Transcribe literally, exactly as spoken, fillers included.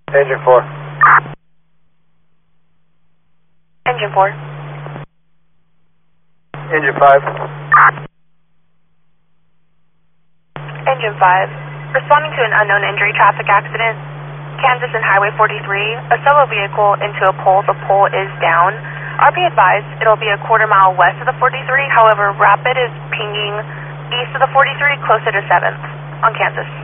Engine four. Engine four. Engine five. Engine five. Responding to an unknown injury traffic accident. Kansas and Highway forty-three. A solo vehicle into a pole. The pole is down. R P advised, it'll be a quarter mile west of the forty-three. However, Rapid is pinging east of the forty-three, closer to seventh on Kansas.